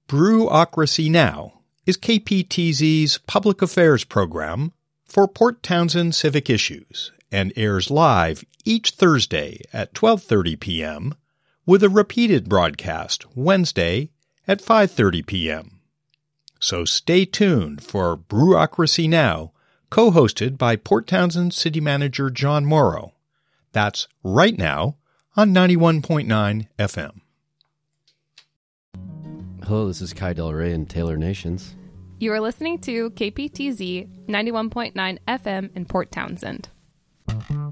Brewocracy Now! Is KPTZ's public affairs program for Port Townsend civic issues and airs live each Thursday at 12:30 p.m. with a repeated broadcast Wednesday at 5:30 p.m. So stay tuned for Brewocracy Now!, co-hosted by Port Townsend City Manager John Morrow. That's right now on 91.9 FM. Hello, this is Kai Del Rey in Taylor Nations. You are listening to KPTZ 91.9 FM in Port Townsend.